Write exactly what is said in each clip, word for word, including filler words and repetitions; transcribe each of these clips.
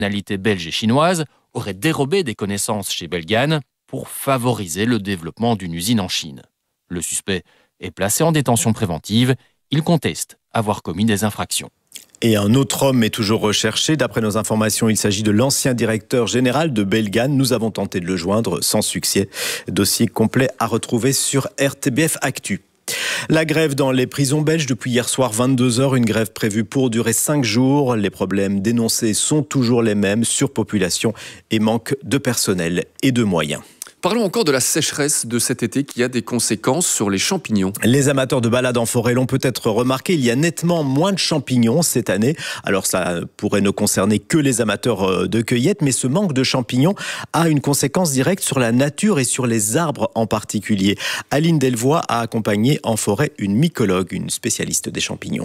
nationalités belge et chinoise aurait dérobé des connaissances chez Belgan pour favoriser le développement d'une usine en Chine. Le suspect est placé en détention préventive. Il conteste avoir commis des infractions. Et un autre homme est toujours recherché. D'après nos informations, il s'agit de l'ancien directeur général de Belgan. Nous avons tenté de le joindre sans succès. Dossier complet à retrouver sur R T B F Actu. La grève dans les prisons belges depuis hier soir vingt-deux heures, une grève prévue pour durer cinq jours. Les problèmes dénoncés sont toujours les mêmes, surpopulation et manque de personnel et de moyens. Parlons encore de la sécheresse de cet été qui a des conséquences sur les champignons. Les amateurs de balade en forêt l'ont peut-être remarqué, il y a nettement moins de champignons cette année. Alors ça pourrait ne concerner que les amateurs de cueillette, mais ce manque de champignons a une conséquence directe sur la nature et sur les arbres en particulier. Aline Delvoye a accompagné en forêt une mycologue, une spécialiste des champignons.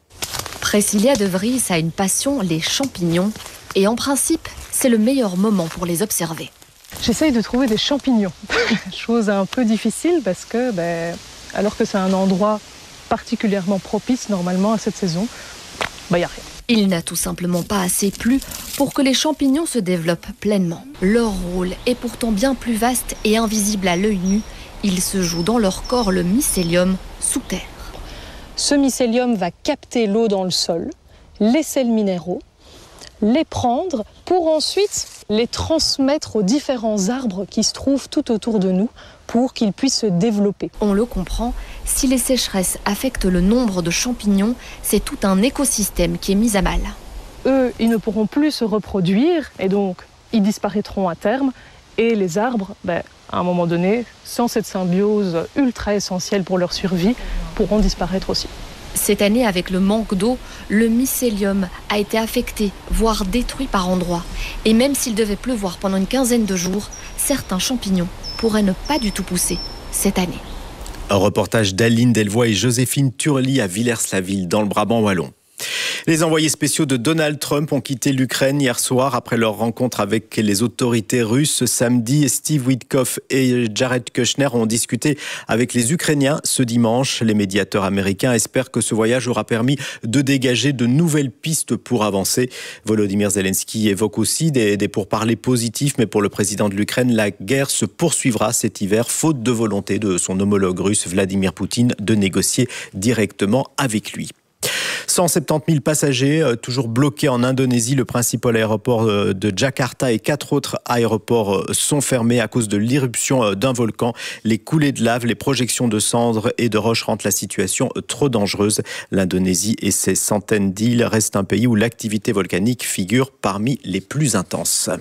Priscilla de Vries a une passion, les champignons. Et en principe, c'est le meilleur moment pour les observer. J'essaye de trouver des champignons, chose un peu difficile parce que, ben, alors que c'est un endroit particulièrement propice normalement à cette saison, ben, y a rien. Il n'a tout simplement pas assez plu pour que les champignons se développent pleinement. Leur rôle est pourtant bien plus vaste et invisible à l'œil nu. Il se joue dans leur corps le mycélium sous terre. Ce mycélium va capter l'eau dans le sol, les sels minéraux, les prendre pour ensuite les transmettre aux différents arbres qui se trouvent tout autour de nous pour qu'ils puissent se développer. On le comprend, si les sécheresses affectent le nombre de champignons, c'est tout un écosystème qui est mis à mal. Eux, ils ne pourront plus se reproduire et donc ils disparaîtront à terme. Et les arbres, ben, à un moment donné, sans cette symbiose ultra essentielle pour leur survie, pourront disparaître aussi. Cette année, avec le manque d'eau, le mycélium a été affecté, voire détruit par endroits. Et même s'il devait pleuvoir pendant une quinzaine de jours, certains champignons pourraient ne pas du tout pousser cette année. Un reportage d'Aline Delvoye et Joséphine Turly à Villers-la-Ville, dans le Brabant wallon. Les envoyés spéciaux de Donald Trump ont quitté l'Ukraine hier soir après leur rencontre avec les autorités russes. Samedi, Steve Witkoff et Jared Kushner ont discuté avec les Ukrainiens ce dimanche. Les médiateurs américains espèrent que ce voyage aura permis de dégager de nouvelles pistes pour avancer. Volodymyr Zelensky évoque aussi des, des pourparlers positifs, mais pour le président de l'Ukraine, la guerre se poursuivra cet hiver, faute de volonté de son homologue russe Vladimir Poutine de négocier directement avec lui. cent soixante-dix mille passagers euh, toujours bloqués en Indonésie. Le principal aéroport euh, de Jakarta et quatre autres aéroports euh, sont fermés à cause de l'éruption euh, d'un volcan. Les coulées de lave, les projections de cendres et de roches rendent la situation euh, trop dangereuse. L'Indonésie et ses centaines d'îles restent un pays où l'activité volcanique figure parmi les plus intenses.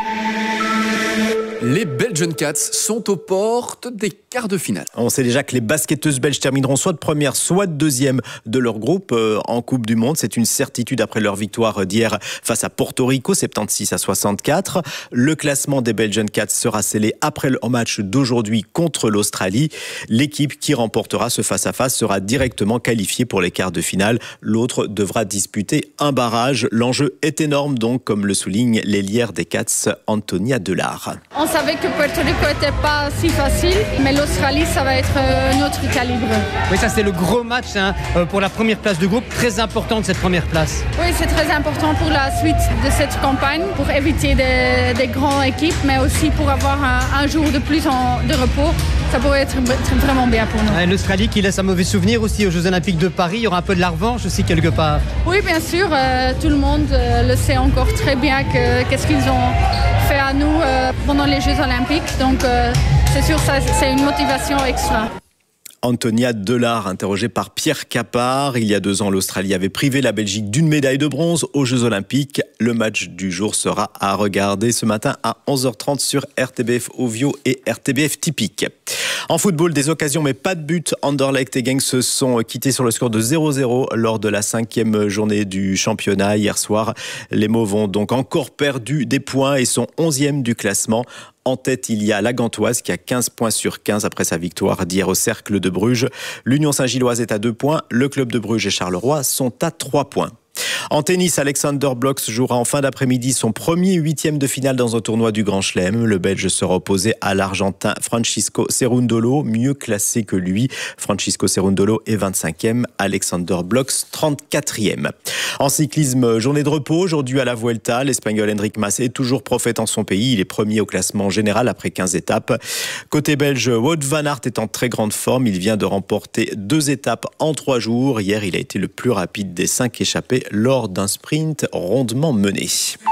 Les Belgian Cats sont aux portes des quarts de finale. On sait déjà que les basketteuses belges termineront soit de première, soit de deuxième de leur groupe euh, en Coupe du Monde. C'est une certitude après leur victoire d'hier face à Porto Rico, soixante-seize à soixante-quatre. Le classement des Belgian Cats sera scellé après le match d'aujourd'hui contre l'Australie. L'équipe qui remportera ce face-à-face sera directement qualifiée pour les quarts de finale. L'autre devra disputer un barrage. L'enjeu est énorme donc, comme le souligne l'ailière des Cats, Antonia Delare. On savait que Puerto Rico n'était pas si facile, mais l'Australie, ça va être un autre calibre. Oui, ça c'est le gros match hein, pour la première place du groupe. Très importante cette première place. Oui, c'est très important pour la suite de cette campagne, pour éviter des, des grandes équipes, mais aussi pour avoir un, un jour de plus en, de repos. Ça pourrait être, être vraiment bien pour nous. Ouais, L'Australie qui laisse un mauvais souvenir aussi aux Jeux Olympiques de Paris. Il y aura un peu de la revanche aussi quelque part. Oui, bien sûr. Euh, tout le monde euh, le sait encore très bien que, qu'est-ce qu'ils ont fait à nous euh, pendant les Jeux Olympiques. Donc, euh, c'est sûr, ça, c'est une motivation extra. Antonia Delare, interrogée par Pierre Capard. Il y a deux ans, l'Australie avait privé la Belgique d'une médaille de bronze aux Jeux Olympiques. Le match du jour sera à regarder ce matin à onze heures trente sur R T B F Ovio et R T B F Typique. En football, des occasions mais pas de but. Anderlecht et Genk se sont quittés sur le score de zéro zéro lors de la cinquième journée du championnat hier soir. Les Mauves ont donc encore perdu des points et sont onzième du classement. En tête, il y a la Gantoise qui a quinze points sur quinze après sa victoire d'hier au Cercle de Bruges. L'Union Saint-Gilloise est à deux points. Le club de Bruges et Charleroi sont à trois points. En tennis, Alexander Blok jouera en fin d'après-midi son premier huitième de finale dans un tournoi du Grand Chelem. Le Belge sera opposé à l'Argentin Francisco Cerundolo, mieux classé que lui. Francisco Cerundolo est vingt-cinquième, Alexander Blok trente-quatrième. En cyclisme, journée de repos aujourd'hui à la Vuelta. L'Espagnol Enric Mas est toujours prophète en son pays. Il est premier au classement général après quinze étapes. Côté belge, Wout van Aert est en très grande forme. Il vient de remporter deux étapes en trois jours. Hier, il a été le plus rapide des cinq échappés lors d'un sprint rondement mené.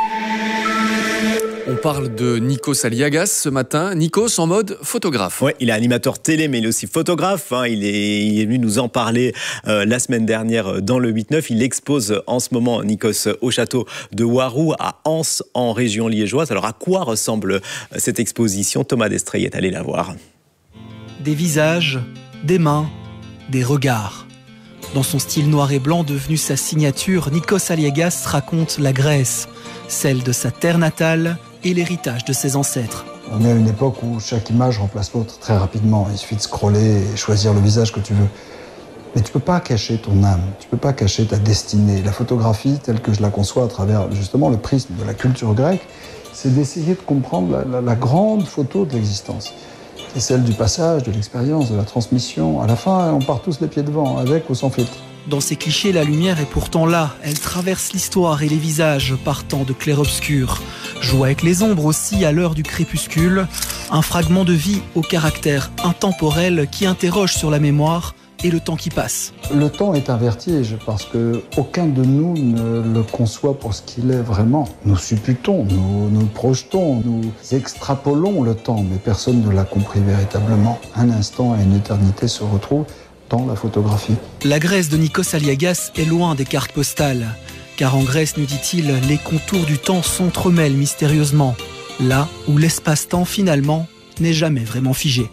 On parle de Nikos Aliagas ce matin. Nikos en mode photographe. Ouais, il est animateur télé, mais il est aussi photographe. Hein. Il, est, il est venu nous en parler euh, la semaine dernière dans le huit neuf. Il expose en ce moment, Nikos, au château de Warou à Anse, en région liégeoise. Alors, à quoi ressemble cette exposition? Thomas Destrey est allé la voir. Des visages, des mains, des regards. Dans son style noir et blanc devenu sa signature, Nikos Aliagas raconte la Grèce, celle de sa terre natale et l'héritage de ses ancêtres. On est à une époque où chaque image remplace l'autre très rapidement. Il suffit de scroller et choisir le visage que tu veux. Mais tu ne peux pas cacher ton âme, tu ne peux pas cacher ta destinée. La photographie, telle que je la conçois à travers justement le prisme de la culture grecque, c'est d'essayer de comprendre la, la, la grande photo de l'existence. C'est celle du passage, de l'expérience, de la transmission. À la fin, on part tous les pieds devant, avec ou sans filtre. Dans ces clichés, la lumière est pourtant là. Elle traverse l'histoire et les visages partant de clair-obscur. Joue avec les ombres aussi à l'heure du crépuscule. Un fragment de vie au caractère intemporel qui interroge sur la mémoire et le temps qui passe. Le temps est un vertige parce que aucun de nous ne le conçoit pour ce qu'il est vraiment. Nous supputons, nous nous projetons, nous extrapolons le temps, mais personne ne l'a compris véritablement. Un instant et une éternité se retrouvent dans la photographie. La Grèce de Nikos Aliagas est loin des cartes postales. Car en Grèce, nous dit-il, les contours du temps s'entremêlent mystérieusement. Là où l'espace-temps, finalement, n'est jamais vraiment figé.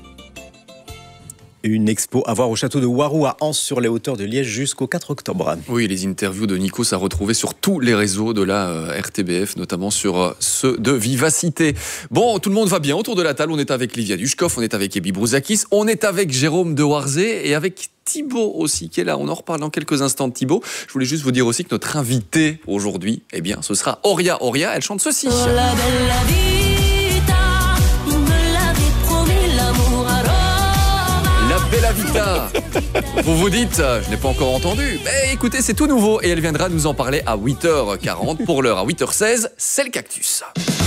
Une expo à voir au château de Warou à Anse sur les hauteurs de Liège jusqu'au quatre octobre. Oui, les interviews de Nikos à retrouver sur tous les réseaux de la euh, R T B F, notamment sur euh, ceux de Vivacité. Bon, tout le monde va bien autour de la table. On est avec Livia Dushkov, on est avec Ebi Brouzakis, on est avec Jérôme de Warzé et avec Thibaut aussi qui est là. On en reparle dans quelques instants de Thibaut. Je voulais juste vous dire aussi que notre invitée aujourd'hui, eh bien, ce sera Oria. Oria, elle chante ceci. Oh, la bella vita, vous me l'avez promis, l'amour à Roma. La Bella Vita. Vous vous dites, je n'ai pas encore entendu. Mais écoutez, c'est tout nouveau et elle viendra nous en parler à huit heures quarante. Pour l'heure, à huit heures seize, c'est le Cactus.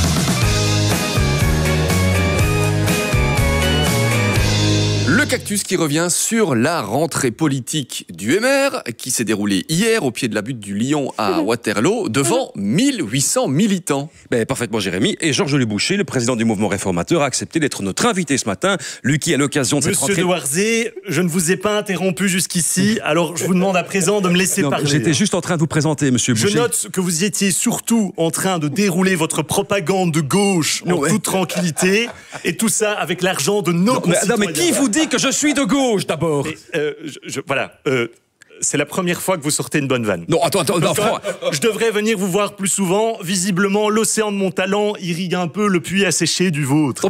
Le Cactus qui revient sur la rentrée politique du M R qui s'est déroulée hier au pied de la butte du Lion à Waterloo devant mille huit cents militants. Ben, parfaitement Jérémy. Et Georges Leboucher, le président du mouvement réformateur, a accepté d'être notre invité ce matin. Lui qui, à l'occasion de cette Monsieur rentrée... de Warzé, je ne vous ai pas interrompu jusqu'ici, alors je vous demande à présent de me laisser non, parler. J'étais juste en train de vous présenter, monsieur Boucher. Je note que vous étiez surtout en train de dérouler votre propagande de gauche non, en ouais. toute tranquillité, et tout ça avec l'argent de nos non, concitoyens. Mais, non, mais qui vous dit que je suis de gauche, d'abord? Et, euh, je, je, Voilà... Euh, C'est la première fois que vous sortez une bonne vanne. Non, attends, attends, non, enfin, je devrais venir vous voir plus souvent. Visiblement, l'océan de mon talent irrigue un peu le puits asséché du vôtre.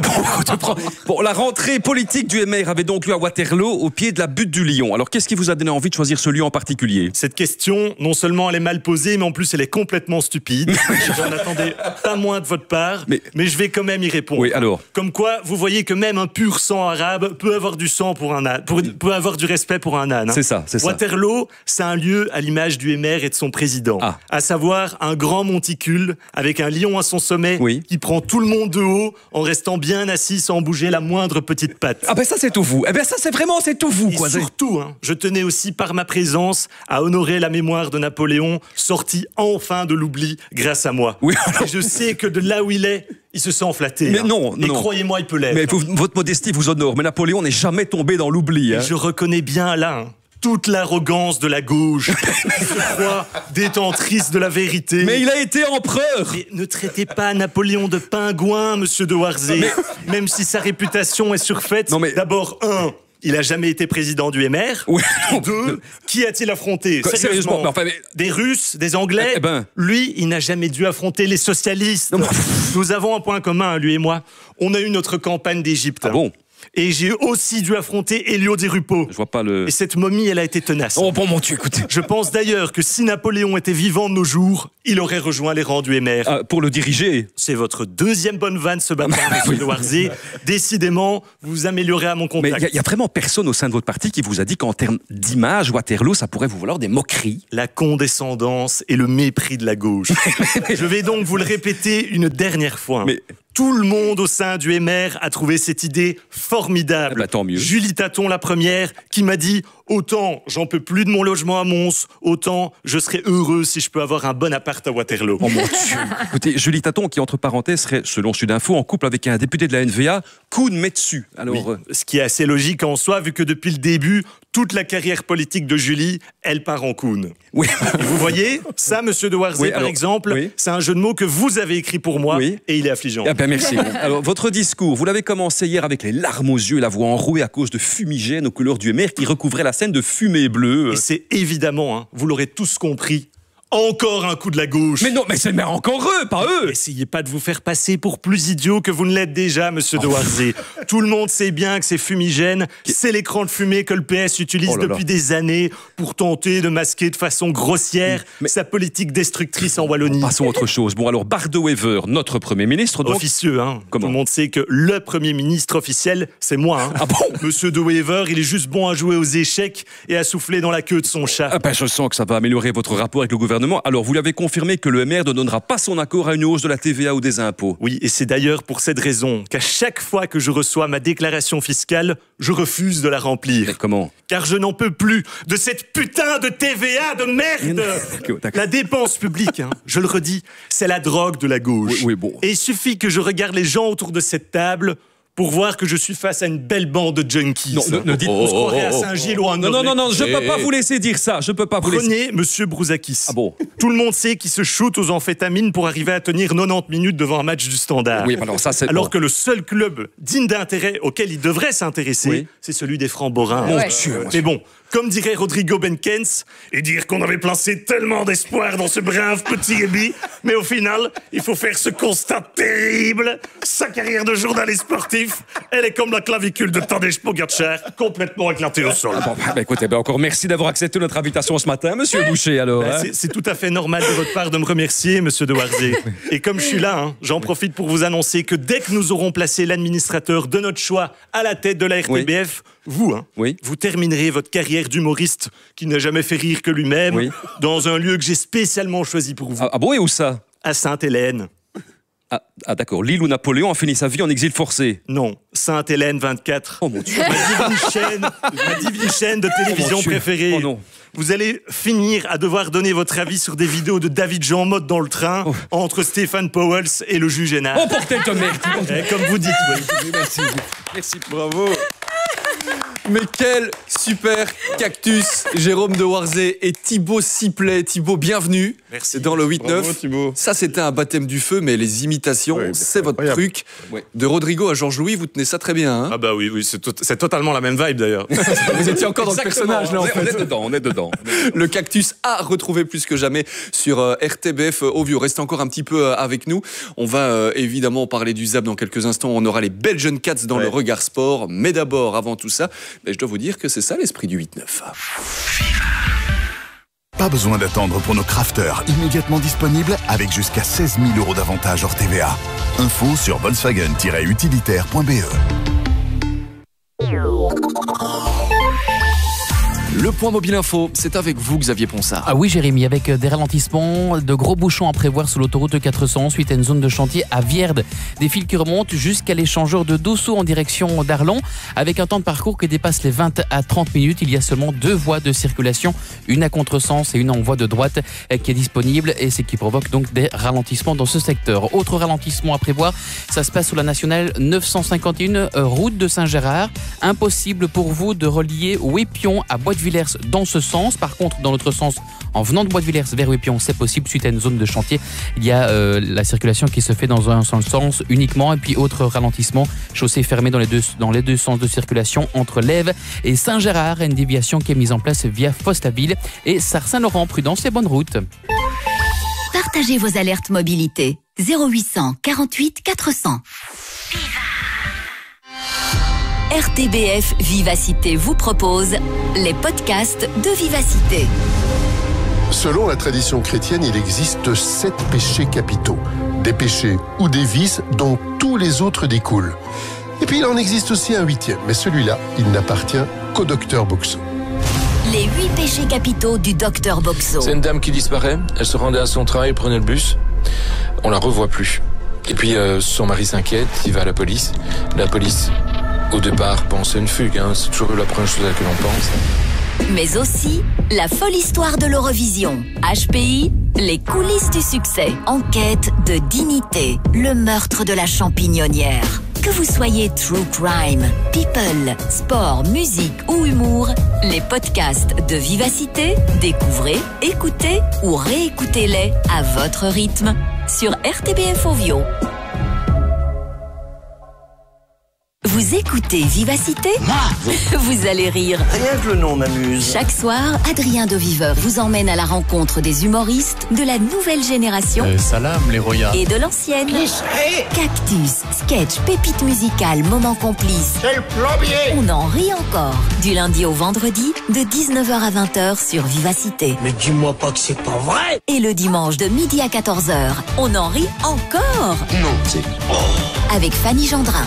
Bon, la rentrée politique du M R avait donc lieu à Waterloo, au pied de la butte du Lion. Alors, qu'est-ce qui vous a donné envie de choisir ce lieu en particulier? Cette question, non seulement elle est mal posée, mais en plus elle est complètement stupide. J'en attendais pas moins de votre part, mais... mais je vais quand même y répondre. Oui, alors. Comme quoi, vous voyez que même un pur sang arabe peut avoir du sang pour un âne, pour, peut avoir du respect pour un âne. Hein. C'est ça, c'est ça. Waterloo, c'est un lieu à l'image du M R et de son président, ah. à savoir un grand monticule avec un lion à son sommet oui. qui prend tout le monde de haut en restant bien assis sans bouger la moindre petite patte. Ah ben ça c'est tout vous. Eh ben ça c'est vraiment c'est tout vous et quoi. Surtout, hein, je tenais aussi par ma présence à honorer la mémoire de Napoléon, sorti enfin de l'oubli grâce à moi. Oui, alors... Et je sais que de là où il est, il se sent flatté. Mais hein. non, Et non. croyez-moi, il peut l'être. Mais vous, votre modestie vous honore. Mais Napoléon n'est jamais tombé dans l'oubli. Hein. Je reconnais bien là. Hein. Toute l'arrogance de la gauche, qui se croit détentrice de la vérité. Mais il a été empereur. Mais ne traitez pas Napoléon de pingouin, monsieur de Warzé. Mais... Même si sa réputation est surfaite. Non mais... D'abord, un, il a jamais été président du M R. Oui. Et deux, qui a-t-il affronté? Quoi, Sérieusement, mais enfin, mais... Des Russes, des Anglais. Eh ben... Lui, il n'a jamais dû affronter les socialistes. Non, mais... Nous avons un point commun, lui et moi. On a eu notre campagne d'Égypte. Ah bon? Et j'ai aussi dû affronter Elio Di Rupo. Je vois pas le... Et cette momie, elle a été tenace. Oh bon mon Dieu, écoutez. Je pense d'ailleurs que si Napoléon était vivant de nos jours, il aurait rejoint les rangs du M R. Ah, pour le diriger. C'est votre deuxième bonne vanne ce matin, monsieur de Warzé. Décidément, vous vous améliorez à mon contact. Mais il y, y a vraiment personne au sein de votre parti qui vous a dit qu'en termes d'image, Waterloo, ça pourrait vous valoir des moqueries. La condescendance et le mépris de la gauche. Je vais donc vous le répéter une dernière fois. Mais... Tout le monde au sein du M R a trouvé cette idée formidable. Ah bah, tant mieux. Julie Taton, la première, qui m'a dit « Autant j'en peux plus de mon logement à Mons, autant je serais heureux si je peux avoir un bon appart à Waterloo. » Oh mon Dieu. Écoutez, Julie Taton, qui entre parenthèses serait, selon Sud Info, en couple avec un député de la N V A, Koun Metsu. Alors, oui, ce qui est assez logique en soi, vu que depuis le début, toute la carrière politique de Julie, elle part en Koun. Oui. Et vous voyez, ça, monsieur de Warzé, oui, par alors, exemple, oui. c'est un jeu de mots que vous avez écrit pour moi, oui. et il est affligeant. Ah ben merci. Alors, votre discours, vous l'avez commencé hier avec les larmes aux yeux et la voix enrouée à cause de fumigènes aux couleurs du M R qui recouvraient la scène de fumée bleue. Et c'est évidemment, hein, vous l'aurez tous compris, encore un coup de la gauche. Mais non, mais c'est mais encore eux, pas eux. Essayez pas de vous faire passer pour plus idiot que vous ne l'êtes déjà, monsieur oh. de Warzé. Tout le monde sait bien que ces fumigènes, c'est l'écran de fumée que le P S utilise oh là depuis là. des années pour tenter de masquer de façon grossière mais... sa politique destructrice en Wallonie. Passons à autre chose. Bon alors, Bart De Wever, notre Premier ministre, donc... Officieux, hein. Comment? Tout le monde sait que le Premier ministre officiel, c'est moi, hein. Ah bon? Monsieur De Wever, il est juste bon à jouer aux échecs et à souffler dans la queue de son chat. Ah ben, je sens que ça va améliorer votre rapport avec le gouvernement. Alors, vous l'avez confirmé que le M R ne donnera pas son accord à une hausse de la T V A ou des impôts. Oui, et c'est d'ailleurs pour cette raison qu'à chaque fois que je reçois ma déclaration fiscale, je refuse de la remplir. Mais comment? Car je n'en peux plus de cette putain de T V A de merde. D'accord, d'accord. La dépense publique, hein, je le redis, c'est la drogue de la gauche. Oui, oui, bon. Et il suffit que je regarde les gens autour de cette table pour voir que je suis face à une belle bande de junkies. Non, ne, ne dites pas. On se croirait à Saint-Gilles ou en Non, non, non, non, je peux pas vous laisser dire ça. Je peux pas vous laisser. Prenez monsieur Brouzakis. Ah bon? Tout le monde sait qu'il se shoot aux amphétamines pour arriver à tenir quatre-vingt-dix minutes devant un match du Standard. Oui, alors ça, c'est Alors bon. que le seul club digne d'intérêt auquel il devrait s'intéresser, oui. c'est celui des Francs-Borins. Mon ouais. Dieu. Mais bon, comme dirait Rodrigo Benkens, et dire qu'on avait placé tellement d'espoir dans ce brave petit Gabi, mais au final, il faut faire ce constat terrible. Sa carrière de journaliste sportif, elle est comme la clavicule de Tadej Pogacar, complètement éclatée au sol. Ah bon, bah, écoutez, bah, encore merci d'avoir accepté notre invitation ce matin, monsieur Boucher, alors. Bah, hein. c'est, c'est tout à fait normal de votre part de me remercier, monsieur de Warzé. Et comme je suis là, hein, j'en profite pour vous annoncer que dès que nous aurons placé l'administrateur de notre choix à la tête de la R T B F, oui. vous, hein, oui. vous terminerez votre carrière d'humoriste qui n'a jamais fait rire que lui-même oui. dans un lieu que j'ai spécialement choisi pour vous. Ah, ah bon, et où ça? À Sainte-Hélène. Ah, ah d'accord, l'île où Napoléon a fini sa vie en exil forcé. Non, Sainte-Hélène vingt-quatre. Oh mon Dieu. Ma divine chaîne, ma divine chaîne de télévision oh préférée. Oh non. Vous allez finir à devoir donner votre avis sur des vidéos de David Jean Motte dans le train oh. entre Stéphane Powell et le juge Hénard. Oh, bordel de merde. Eh, comme vous dites, oui. Merci. Merci. Bravo. Mais quel super cactus, Jérôme de Warzé et Thibaut Siplet. Thibaut, bienvenue. Merci. Dans le huit neuf. Bravo, Thibaut. Ça, c'était un baptême du feu, mais les imitations, oui, c'est votre incroyable. truc. Ouais. De Rodrigo à Georges-Louis, vous tenez ça très bien. Hein ah bah oui, oui c'est, to- c'est totalement la même vibe d'ailleurs. Vous étiez encore dans Exactement. le personnage, là, en on, est, fait. on est dedans, on est dedans. Le cactus a retrouvé plus que jamais sur euh, R T B F au Vieux. Restez encore un petit peu euh, avec nous. On va euh, évidemment parler du Z A P dans quelques instants. On aura les Belgian Cats dans ouais. le regard sport. Mais d'abord, avant tout ça, ben, je dois vous dire que c'est ça l'esprit du huit neuf. Pas besoin d'attendre pour nos crafters immédiatement disponibles avec jusqu'à seize mille euros d'avantage hors T V A. Info sur volkswagen tiret utilitaire point b e. Le point mobile info, c'est avec vous, Xavier Ponsard. Ah oui, Jérémy, avec des ralentissements, de gros bouchons à prévoir sur l'autoroute quatre cent onze suite à une zone de chantier à Vierde. Des fils qui remontent jusqu'à l'échangeur de Dossou en direction d'Arlon, avec un temps de parcours qui dépasse les vingt à trente minutes. Il y a seulement deux voies de circulation, une à contresens et une en voie de droite qui est disponible, et c'est qui provoque donc des ralentissements dans ce secteur. Autre ralentissement à prévoir, ça se passe sur la nationale neuf cent cinquante et un, route de Saint-Gérard. Impossible pour vous de relier Ouépion à Bois-de-Villers dans ce sens. Par contre, dans l'autre sens, en venant de Bois-de-Villers vers Ouépion, c'est possible suite à une zone de chantier. Il y a euh, la circulation qui se fait dans un seul sens uniquement. Et puis, autre ralentissement, chaussée fermée dans les deux, dans les deux sens de circulation entre Lèves et Saint-Gérard. Une déviation qui est mise en place via Fosse-la-Ville et Sars-Saint-Laurent. Prudence et bonne route. Partagez vos alertes mobilité. zéro huit cent quarante-huit quatre cents. R T B F Vivacité vous propose les podcasts de Vivacité. Selon la tradition chrétienne, il existe sept péchés capitaux. Des péchés ou des vices dont tous les autres découlent. Et puis il en existe aussi un huitième, mais celui-là, il n'appartient qu'au docteur Boxo. Les huit péchés capitaux du docteur Boxo. C'est une dame qui disparaît, elle se rendait à son travail, prenait le bus, on la revoit plus. Et puis euh, son mari s'inquiète, il va à la police. La police, au départ, pense à une fugue, hein. C'est toujours la première chose à laquelle on pense. Mais aussi la folle histoire de l'Eurovision. H P I, les coulisses du succès. Enquête de dignité, le meurtre de la champignonnière. Que vous soyez true crime, people, sport, musique ou humour, les podcasts de Vivacité, découvrez, écoutez ou réécoutez-les à votre rythme sur R T B F Ovio. Vous écoutez Vivacité ? Vous allez rire. Rien que le nom m'amuse. Chaque soir, Adrien de Viveur vous emmène à la rencontre des humoristes de la nouvelle génération euh, salam, les royas. Et de l'ancienne. Cactus, sketch, pépites musicales, moments complices. C'est le plombier. On en rit encore. Du lundi au vendredi, de dix-neuf heures à vingt heures sur Vivacité. Mais dis-moi pas que c'est pas vrai. Et le dimanche de midi à quatorze heures, on en rit encore. Non, c'est... Oh. Avec Fanny Gendrin.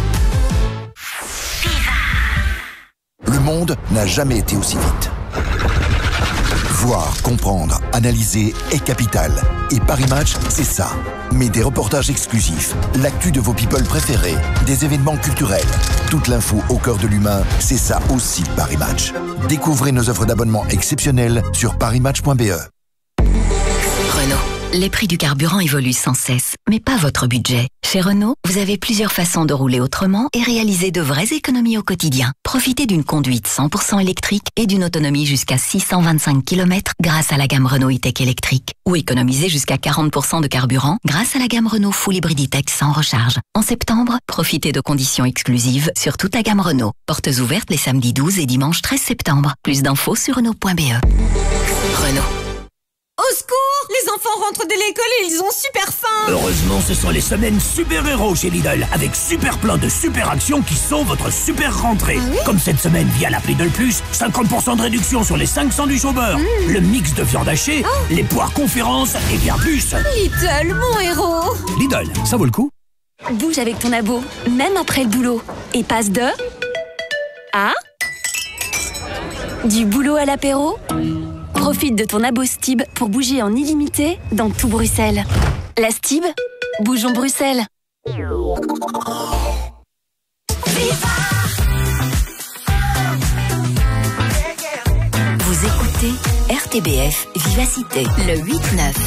Le monde n'a jamais été aussi vite. Voir, comprendre, analyser est capital. Et Paris Match, c'est ça. Mais des reportages exclusifs, l'actu de vos people préférés, des événements culturels, toute l'info au cœur de l'humain, c'est ça aussi Paris Match. Découvrez nos offres d'abonnement exceptionnelles sur paris match point b e. Renault. Les prix du carburant évoluent sans cesse, mais pas votre budget. Chez Renault, vous avez plusieurs façons de rouler autrement et réaliser de vraies économies au quotidien. Profitez d'une conduite cent pour cent électrique et d'une autonomie jusqu'à six cent vingt-cinq kilomètres grâce à la gamme Renault E-Tech électrique. Ou économisez jusqu'à quarante pour cent de carburant grâce à la gamme Renault Full Hybrid E-Tech sans recharge. En septembre, profitez de conditions exclusives sur toute la gamme Renault. Portes ouvertes les samedis douze et dimanche treize septembre. Plus d'infos sur Renault point b e. Renault. Au secours! Les enfants rentrent de l'école et ils ont super faim! Heureusement, ce sont les semaines super-héros chez Lidl, avec super plein de super actions qui sont votre super rentrée. Ah oui? Comme cette semaine via l'appli Lidl Plus, cinquante pour cent de réduction sur les cinq sandwichs au beurre, mmh. le mix de viande hachée, oh. les poires conférences et bien plus. Lidl, mon héros! Lidl, ça vaut le coup. Bouge avec ton abo, même après le boulot. Et passe de... à... du boulot à l'apéro. Profite de ton abo Stib pour bouger en illimité dans tout Bruxelles. La Stib, bougeons Bruxelles. Vous écoutez R T B F Vivacité, le huit neuf.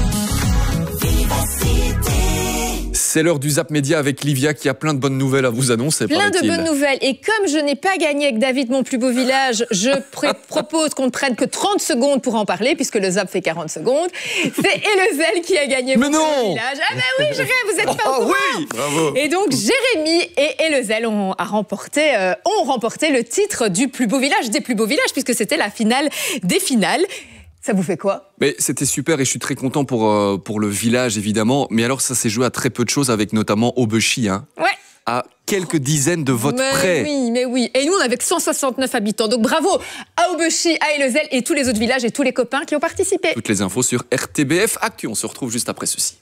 C'est l'heure du Zap Média avec Livia qui a plein de bonnes nouvelles à vous annoncer. Plein de bonnes nouvelles. Et comme je n'ai pas gagné avec David, mon plus beau village, je pr- propose qu'on ne prenne que trente secondes pour en parler, puisque le Zap fait quarante secondes. C'est Elezel qui a gagné Mais mon non plus beau village. Ah ben oui, je rêve, vous n'êtes pas oh, au courant. Oui, bravo. Et donc Jérémy et Elezel ont, a remporté, euh, ont remporté le titre du plus beau village des plus beaux villages, puisque c'était la finale des finales. Ça vous fait quoi? Mais c'était super et je suis très content pour, euh, pour le village, évidemment. Mais alors, ça s'est joué à très peu de choses avec notamment Aubechy, hein. Ouais. À quelques dizaines de votes mais près. Oui, mais oui. Et nous, on avait cent soixante-neuf habitants. Donc bravo à Aubechy, à Elezel et tous les autres villages et tous les copains qui ont participé. Toutes les infos sur R T B F Actu. On se retrouve juste après ceci.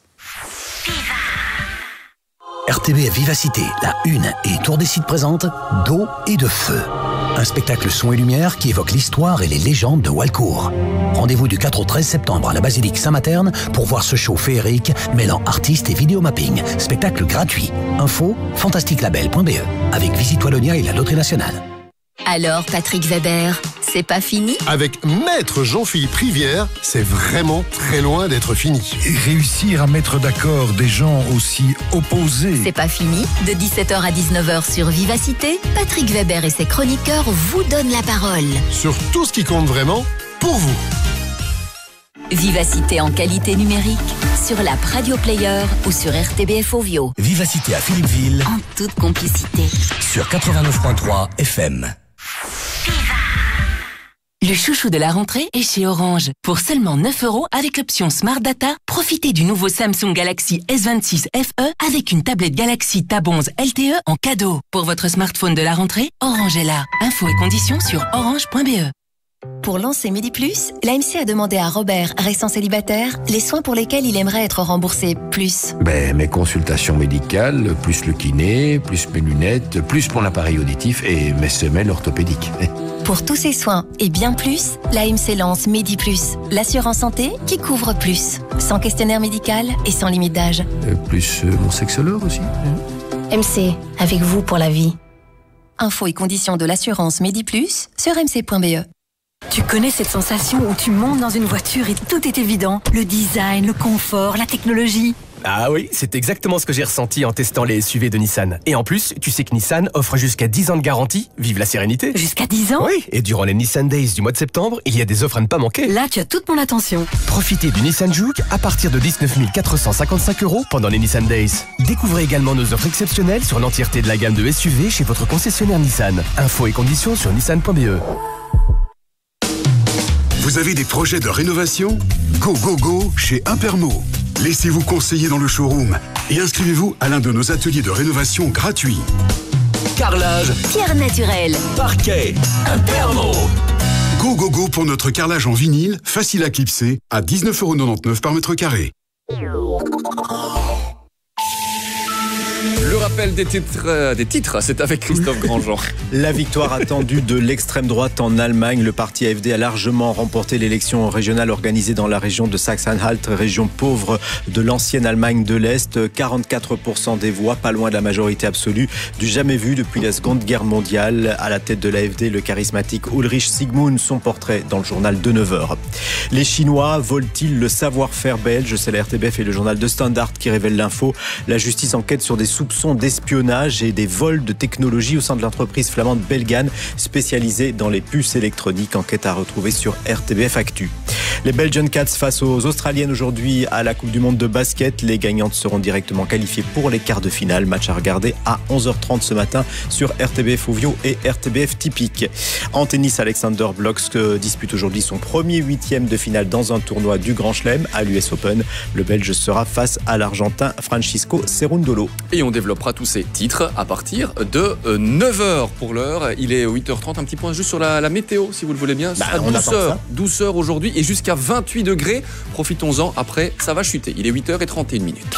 R T B F Vivacité, la une et Tour des Sites présente d'eau et de feu. Un spectacle son et lumière qui évoque l'histoire et les légendes de Walcourt. Rendez-vous du quatre au treize septembre à la basilique Saint-Materne pour voir ce show féerique mêlant artistes et vidéomapping. Spectacle gratuit. Info fantastique label point b e avec Visite Wallonia et la Loterie Nationale. Alors, Patrick Weber, c'est pas fini? Avec Maître Jean-Philippe Rivière, c'est vraiment très loin d'être fini. Et réussir à mettre d'accord des gens aussi opposés. C'est pas fini. De dix-sept heures à dix-neuf heures sur Vivacité, Patrick Weber et ses chroniqueurs vous donnent la parole. Sur tout ce qui compte vraiment, pour vous. Vivacité en qualité numérique, sur l'app Radio Player ou sur R T B F Ovio. Vivacité à Philippeville. En toute complicité. Sur quatre-vingt-neuf point trois F M. Le chouchou de la rentrée est chez Orange. Pour seulement neuf euros avec l'option Smart Data, profitez du nouveau Samsung Galaxy S vingt-six F E avec une tablette Galaxy Tab onze L T E en cadeau. Pour votre smartphone de la rentrée, Orange est là. Infos et conditions sur orange point b e. Pour lancer Midi Plus, l'A M C a demandé à Robert, restant célibataire, les soins pour lesquels il aimerait être remboursé plus. Ben, mes consultations médicales, plus le kiné, plus mes lunettes, plus mon appareil auditif et mes semelles orthopédiques. Pour tous ces soins et bien plus, l'A M C lance Midi Plus, l'assurance santé qui couvre plus. Sans questionnaire médical et sans limite d'âge. Euh, plus euh, mon sexologue aussi. M C, avec vous pour la vie. Infos et conditions de l'assurance Midi Plus sur m c point b e. Tu connais cette sensation où tu montes dans une voiture et tout est évident? Le design, le confort, la technologie. Ah oui, c'est exactement ce que j'ai ressenti en testant les S U V de Nissan. Et en plus, tu sais que Nissan offre jusqu'à dix ans de garantie. Vive la sérénité. Jusqu'à dix ans? Oui, et durant les Nissan Days du mois de septembre, il y a des offres à ne pas manquer. Là, tu as toute mon attention. Profitez du Nissan Juke à partir de dix-neuf mille quatre cent cinquante-cinq euros pendant les Nissan Days. Découvrez également nos offres exceptionnelles sur l'entièreté de la gamme de S U V chez votre concessionnaire Nissan. Infos et conditions sur nissan point b e. Vous avez des projets de rénovation? Go, go, go chez Impermo. Laissez-vous conseiller dans le showroom et inscrivez-vous à l'un de nos ateliers de rénovation gratuits. Carrelage, pierre naturelle, parquet, Impermo. Go, go, go pour notre carrelage en vinyle, facile à clipser, à dix-neuf euros quatre-vingt-dix-neuf par mètre carré. Le rappel des titres, euh, des titres, c'est avec Christophe Grandjean. La victoire attendue de l'extrême droite en Allemagne. Le parti A F D a largement remporté l'élection régionale organisée dans la région de Sachsen-Anhalt, région pauvre de l'ancienne Allemagne de l'Est. quarante-quatre pour cent des voix, pas loin de la majorité absolue, du jamais vu depuis la Seconde Guerre mondiale. À la tête de l'A F D, le charismatique Ulrich Sigmund, son portrait dans le journal de neuf heures. Les Chinois volent-ils le savoir-faire belge? C'est la R T B F et le journal de Standard qui révèlent l'info. La justice enquête sur des soupçons d'espionnage et des vols de technologie au sein de l'entreprise flamande Belgan, spécialisée dans les puces électroniques. Enquête à retrouver sur R T B F Actu. Les Belgian Cats face aux Australiennes aujourd'hui à la Coupe du Monde de basket. Les gagnantes seront directement qualifiées pour les quarts de finale. Match à regarder à onze heures trente ce matin sur R T B F Ovio et R T B F Typique. En tennis, Alexander Blok dispute aujourd'hui son premier huitième de finale dans un tournoi du Grand Chelem à l'U S Open. Le Belge sera face à l'Argentin Francisco Cerundolo. Et on développera tous ces titres à partir de neuf heures pour l'heure. Il est huit heures trente, un petit point juste sur la, la météo, si vous le voulez bien. Bah, à on douceur, douceur aujourd'hui et jusqu'à vingt-huit degrés. Profitons-en, après ça va chuter. Il est huit heures trente et une minutes.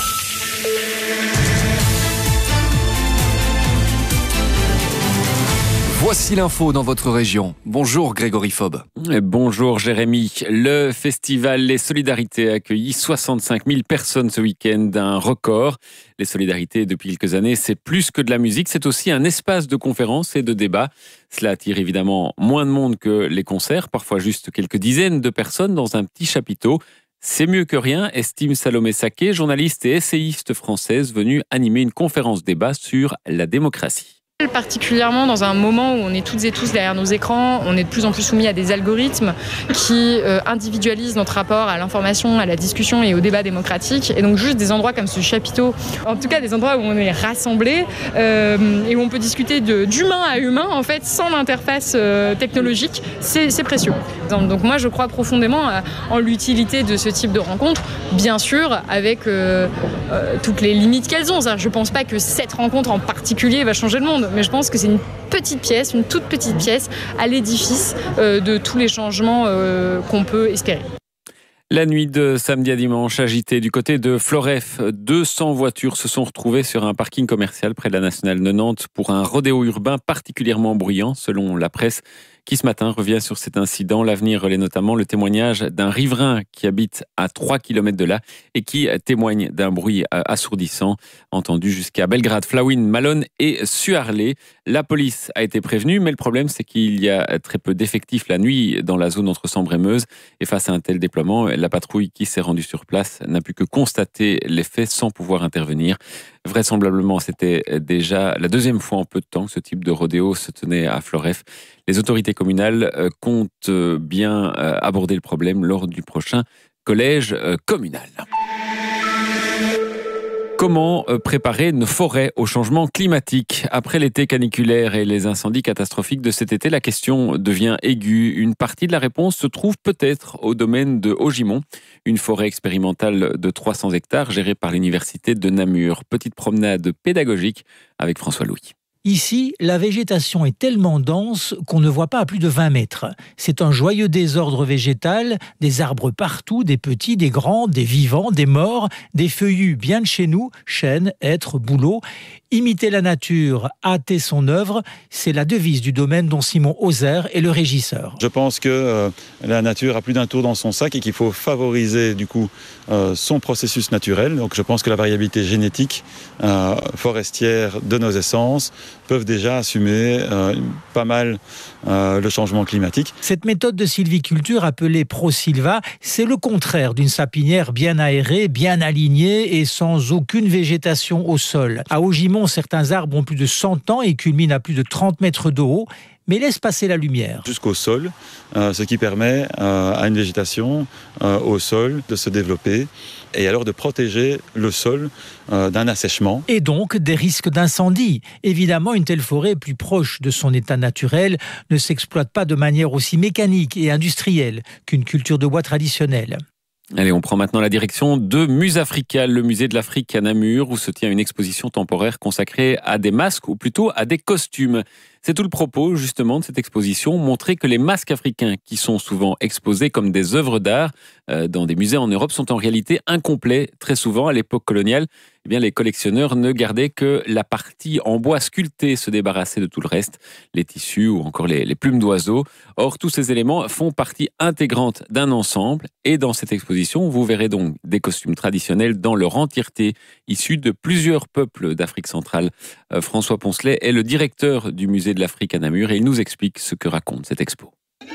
Voici l'info dans votre région. Bonjour Grégory Fob. Bonjour Jérémy. Le festival Les Solidarités a accueilli soixante-cinq mille personnes ce week-end, un record. Les Solidarités, depuis quelques années, c'est plus que de la musique, c'est aussi un espace de conférences et de débats. Cela attire évidemment moins de monde que les concerts, parfois juste quelques dizaines de personnes dans un petit chapiteau. C'est mieux que rien, estime Salomé Saké, journaliste et essayiste française venue animer une conférence débat sur la démocratie. Particulièrement dans un moment où on est toutes et tous derrière nos écrans, on est de plus en plus soumis à des algorithmes qui euh, individualisent notre rapport à l'information, à la discussion et au débat démocratique. Et donc juste des endroits comme ce chapiteau, en tout cas des endroits où on est rassemblés euh, et où on peut discuter de, d'humain à humain en fait sans interface euh, technologique, c'est, c'est précieux. Donc moi je crois profondément en l'utilité de ce type de rencontres, bien sûr avec euh, euh, toutes les limites qu'elles ont. Je ne pense pas que cette rencontre en particulier va changer le monde. Mais je pense que c'est une petite pièce, une toute petite pièce à l'édifice euh, de tous les changements euh, qu'on peut espérer. La nuit de samedi à dimanche, agitée du côté de Floref, deux cents voitures se sont retrouvées sur un parking commercial près de la Nationale quatre-vingt-dix pour un rodéo urbain particulièrement bruyant, selon la presse, qui ce matin revient sur cet incident. L'Avenir relaie notamment le témoignage d'un riverain qui habite à trois kilomètres de là et qui témoigne d'un bruit assourdissant entendu jusqu'à Belgrade, Flawin, Malone et Suarlé. La police a été prévenue, mais le problème c'est qu'il y a très peu d'effectifs la nuit dans la zone entre Sambre et Meuse. Et face à un tel déploiement, la patrouille qui s'est rendue sur place n'a pu que constater les faits sans pouvoir intervenir. Vraisemblablement, c'était déjà la deuxième fois en peu de temps que ce type de rodéo se tenait à Floref. Les autorités communales comptent bien aborder le problème lors du prochain collège communal. Comment préparer nos forêts au changement climatique? Après l'été caniculaire et les incendies catastrophiques de cet été, la question devient aiguë. Une partie de la réponse se trouve peut-être au domaine de Haugimont, une forêt expérimentale de trois cents hectares gérée par l'université de Namur. Petite promenade pédagogique avec François Louis. Ici, la végétation est tellement dense qu'on ne voit pas à plus de vingt mètres. C'est un joyeux désordre végétal, des arbres partout, des petits, des grands, des vivants, des morts, des feuillus bien de chez nous, chênes, hêtres, bouleaux. Imiter la nature, hâter son œuvre, c'est la devise du domaine dont Simon Hauser est le régisseur. Je pense que euh, la nature a plus d'un tour dans son sac et qu'il faut favoriser du coup euh, son processus naturel. Donc je pense que la variabilité génétique euh, forestière de nos essences peuvent déjà assumer euh, pas mal euh, le changement climatique. Cette méthode de sylviculture appelée ProSylva, c'est le contraire d'une sapinière bien aérée, bien alignée et sans aucune végétation au sol. À Haugimont, certains arbres ont plus de cent ans et culminent à plus de trente mètres de haut, mais laissent passer la lumière. Jusqu'au sol, euh, ce qui permet euh, à une végétation euh, au sol de se développer et alors de protéger le sol euh, d'un assèchement. Et donc des risques d'incendie. Évidemment, une telle forêt plus proche de son état naturel ne s'exploite pas de manière aussi mécanique et industrielle qu'une culture de bois traditionnelle. Allez, on prend maintenant la direction de Musafrica, le musée de l'Afrique à Namur, où se tient une exposition temporaire consacrée à des masques, ou plutôt à des costumes. C'est tout le propos, justement, de cette exposition, montrer que les masques africains, qui sont souvent exposés comme des œuvres d'art euh, dans des musées en Europe, sont en réalité incomplets. Très souvent, à l'époque coloniale, eh bien, les collectionneurs ne gardaient que la partie en bois sculpté, se débarrassaient de tout le reste, les tissus ou encore les, les plumes d'oiseaux. Or, tous ces éléments font partie intégrante d'un ensemble. Et dans cette exposition, vous verrez donc des costumes traditionnels dans leur entièreté, issus de plusieurs peuples d'Afrique centrale. Euh, François Poncelet est le directeur du musée de l'Afrique à Namur et il nous explique ce que raconte cette expo.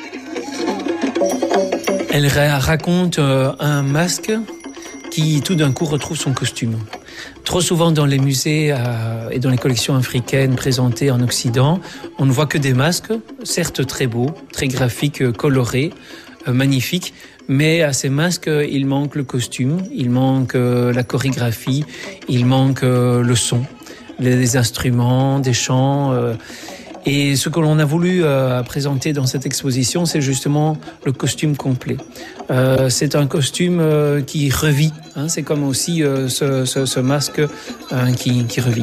Elle raconte euh, un masque qui tout d'un coup retrouve son costume. Trop souvent dans les musées euh, et dans les collections africaines présentées en Occident, on ne voit que des masques, certes très beaux, très graphiques, euh, colorés, euh, magnifiques, mais à ces masques, il manque le costume, il manque euh, la chorégraphie, il manque euh, le son, les, les instruments, des chants. Euh, Et ce que l'on a voulu euh, présenter dans cette exposition, c'est justement le costume complet. Euh, c'est un costume euh, qui revit. Hein, c'est comme aussi euh, ce, ce, ce masque euh, qui, qui revit.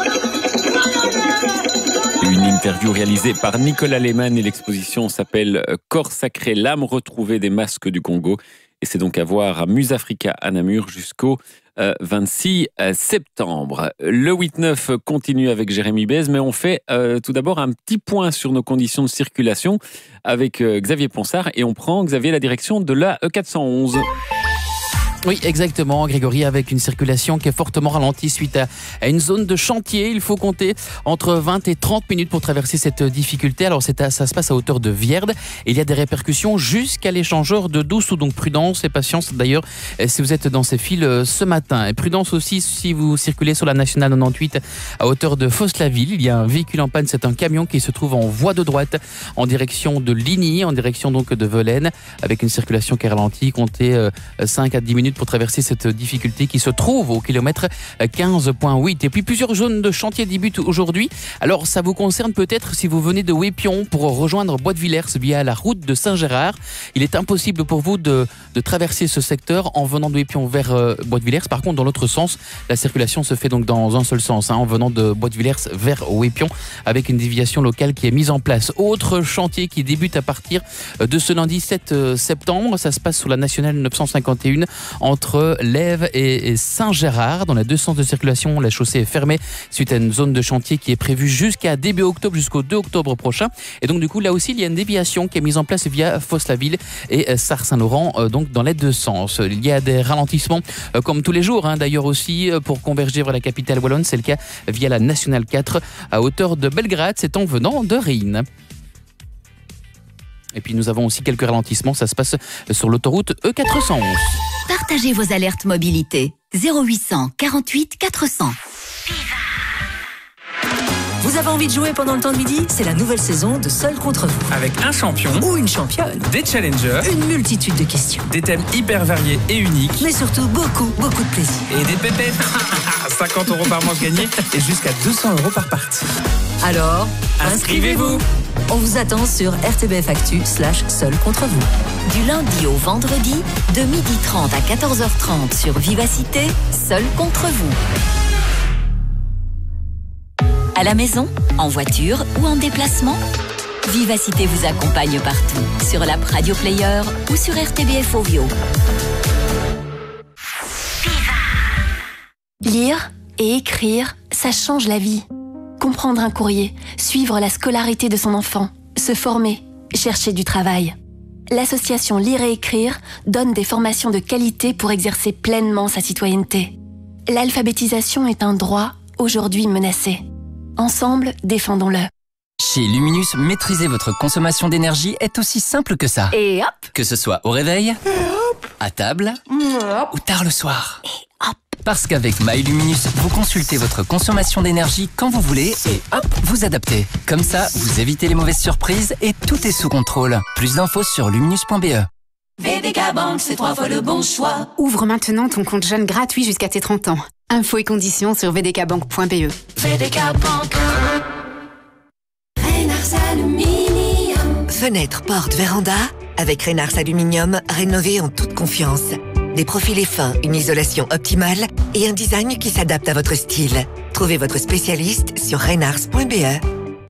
Une interview réalisée par Nicolas Lehmann et l'exposition s'appelle « Corps sacré, l'âme retrouvée des masques du Congo ». Et c'est donc à voir à Musafrica à Namur jusqu'au euh, vingt-six septembre. Le huit neuf continue avec Jérémy Bez, mais on fait euh, tout d'abord un petit point sur nos conditions de circulation avec euh, Xavier Ponsard et on prend, Xavier, la direction de la E quatre cent onze. Oui, exactement, Grégory, avec une circulation qui est fortement ralentie suite à, à une zone de chantier. Il faut compter entre vingt et trente minutes pour traverser cette difficulté. Alors, c'est à, ça se passe à hauteur de Vierde. Et il y a des répercussions jusqu'à l'échangeur de Doussou. Donc, prudence et patience, d'ailleurs, si vous êtes dans ces files ce matin. Et prudence aussi si vous circulez sur la nationale quatre-vingt-dix-huit à hauteur de Fos-la-Ville. Il y a un véhicule en panne, c'est un camion qui se trouve en voie de droite en direction de Ligny, en direction donc de Velaine, avec une circulation qui est ralentie. Comptez euh, cinq à dix minutes pour traverser cette difficulté qui se trouve au kilomètre quinze virgule huit. Et puis plusieurs zones de chantier débutent aujourd'hui. Alors ça vous concerne peut-être si vous venez de Wépion pour rejoindre Bois-de-Villers via la route de Saint-Gérard. Il est impossible pour vous de, de traverser ce secteur en venant de Wépion vers euh, Bois-de-Villers. Par contre, dans l'autre sens, la circulation se fait donc dans un seul sens, hein, en venant de Bois-de-Villers vers Wépion, avec une déviation locale qui est mise en place. Autre chantier qui débute à partir de ce lundi sept septembre. Ça se passe sur la nationale neuf cent cinquante et un entre Lèves et Saint-Gérard. Dans les deux sens de circulation, la chaussée est fermée suite à une zone de chantier qui est prévue jusqu'à début octobre, jusqu'au deux octobre prochain. Et donc du coup, là aussi, il y a une déviation qui est mise en place via Fos-la-Ville et Sars-Saint-Laurent, euh, donc dans les deux sens. Il y a des ralentissements euh, comme tous les jours, hein, d'ailleurs aussi, euh, pour converger vers la capitale wallonne. C'est le cas via la nationale quatre à hauteur de Belgrade, c'est en venant de Rhin. Et puis nous avons aussi quelques ralentissements, ça se passe sur l'autoroute E quatre cent onze. Partagez vos alertes mobilité. zéro huit cent quarante-huit quatre cents. Vous Vous avez envie de jouer pendant le temps de midi? C'est la nouvelle saison de Seul contre vous. Avec un champion ou une championne, des challengers, une multitude de questions, des thèmes hyper variés et uniques, mais surtout beaucoup, beaucoup de plaisir. Et des pépettes. cinquante euros par manche gagnée et jusqu'à deux cents euros par partie. Alors, inscrivez-vous. On vous attend sur R T B F Actu slash Seul contre vous. Du lundi au vendredi, de midi trente à quatorze heures trente sur Vivacité, Seul contre vous. À la maison, en voiture ou en déplacement, Vivacité vous accompagne partout, sur l'app Radio Player ou sur R T B F Ovio. Lire et écrire, ça change la vie. Comprendre un courrier, suivre la scolarité de son enfant, se former, chercher du travail. L'association Lire et Écrire donne des formations de qualité pour exercer pleinement sa citoyenneté. L'alphabétisation est un droit, aujourd'hui menacé. Ensemble, défendons-le. Chez Luminus, maîtriser votre consommation d'énergie est aussi simple que ça. Et hop! Que ce soit au réveil, à table ou tard le soir. Et hop! Parce qu'avec MyLuminus, vous consultez votre consommation d'énergie quand vous voulez et hop, vous adaptez. Comme ça, vous évitez les mauvaises surprises et tout est sous contrôle. Plus d'infos sur luminus point b e. V D K Bank, c'est trois fois le bon choix. Ouvre maintenant ton compte jeune gratuit jusqu'à tes trente ans. Infos et conditions sur v d k bank point b e. V D K Bank. Reynars Aluminium. Fenêtre, porte, véranda. Avec Reynars Aluminium, rénovez en toute confiance. Des profilés fins, une isolation optimale et un design qui s'adapte à votre style. Trouvez votre spécialiste sur reynars point b e.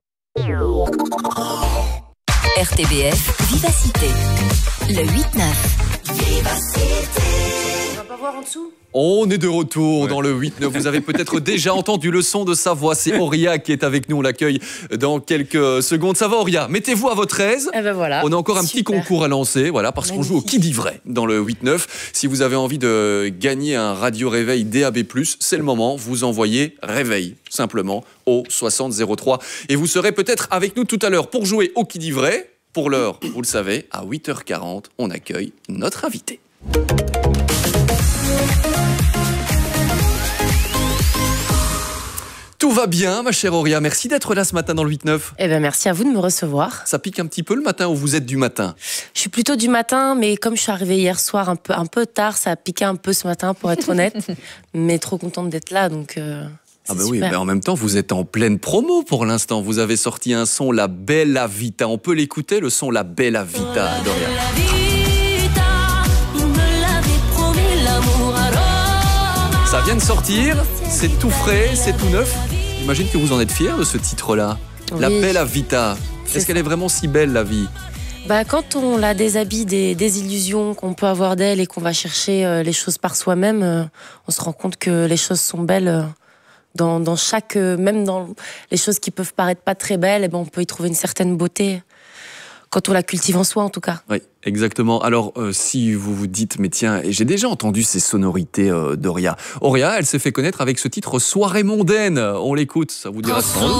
R T B F Vivacité, le huit neuf. Vivacité. On va pas voir en dessous? On est de retour ouais. dans le huit neuf. Vous avez peut-être déjà entendu le son de sa voix. C'est Auria qui est avec nous. On l'accueille dans quelques secondes. Ça va, Auria? Mettez-vous à votre aise. Eh ben voilà. On a encore un Super. petit concours à lancer, voilà, parce qu'on joue au qui dit vrai dans le huit neuf. Si vous avez envie de gagner un radio réveil D A B plus, c'est le moment. Vous envoyez réveil simplement au soixante zéro trois et vous serez peut-être avec nous tout à l'heure pour jouer au qui dit vrai. Pour l'heure, vous le savez, à huit heures quarante, on accueille notre invité. Tout va bien, ma chère Auria. Merci d'être là ce matin dans le huit neuf. Eh ben merci à vous de me recevoir. Ça pique un petit peu le matin ou vous êtes du matin? Je suis plutôt du matin, mais comme je suis arrivée hier soir un peu, un peu tard, ça a piqué un peu ce matin, pour être honnête. Mais trop contente d'être là, donc... Euh... Ah bah oui, mais en même temps, vous êtes en pleine promo pour l'instant. Vous avez sorti un son, La Bella Vita. On peut l'écouter, le son La Bella Vita, Doria. Ça vient de sortir, c'est tout frais, c'est tout neuf. J'imagine que vous en êtes fiers de ce titre-là. Oui. La Bella Vita. Est-ce qu'elle est vraiment si belle, la vie? Bah, quand on la déshabille des, des illusions qu'on peut avoir d'elle et qu'on va chercher euh, les choses par soi-même, euh, on se rend compte que les choses sont belles... Euh, Dans, dans chaque, même dans les choses qui peuvent paraître pas très belles, eh ben on peut y trouver une certaine beauté quand on la cultive en soi, en tout cas. Oui, exactement. Alors, euh, si vous vous dites, mais tiens, et j'ai déjà entendu ces sonorités euh, d'Auria. Auria, elle s'est fait connaître avec ce titre Soirée mondaine. On l'écoute, ça vous dira sans doute.